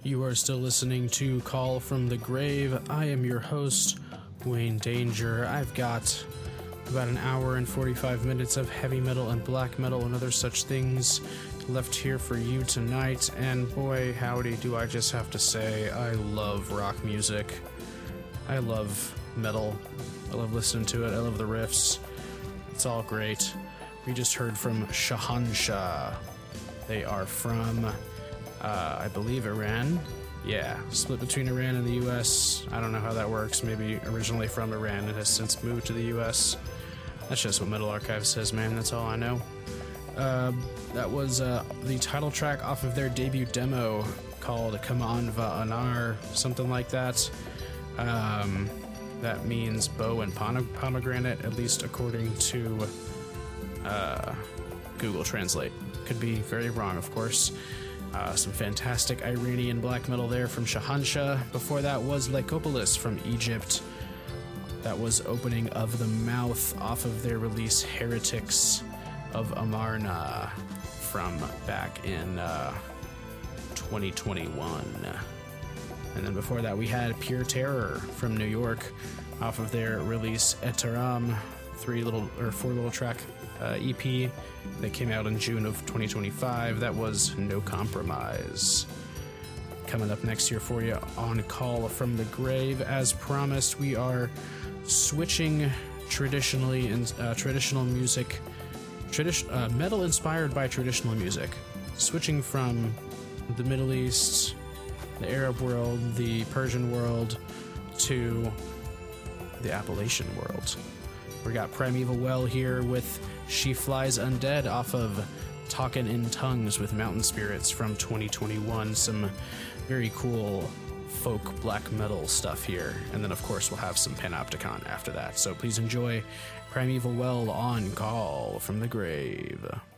You are still listening to Call from the Grave. I am your host, Wayne Danger. I've got about an hour and 45 minutes of heavy metal and black metal and other such things left here for you tonight. And boy, howdy, do I just have to say, I love rock music. I love metal. I love listening to it. I love the riffs. It's all great. We just heard from Shahanshah. They are from, I believe, Iran. Yeah, split between Iran and the U.S. I don't know how that works. Maybe originally from Iran and has since moved to the U.S. That's just what Metal Archive says, man. That's all I know. That was the title track off of their debut demo called Kaman Va'anar, something like that. That means bow and pomegranate, at least according to Google Translate. Could be very wrong, of course. Some fantastic Iranian black metal there from Shahanshah. Before that was Lycopolis from Egypt. That was Opening of the Mouth off of their release Heretics of Amarna from back in 2021. And then before that we had Pure Terror from New York off of their release Eteram, 4 little track EP that came out in June of 2025. That was No Compromise. Coming up next year for you on Call from the Grave, as promised, we are switching traditional music, metal inspired by traditional music, switching from the Middle East, the Arab world, the Persian world, to the Appalachian world. We got Primeval Well here with She Flies Undead off of Talkin' in Tongues with Mountain Spirits from 2021. Some very cool folk black metal stuff here. And then, of course, we'll have some Panopticon after that. So please enjoy Primeval Well on Call from the Grave.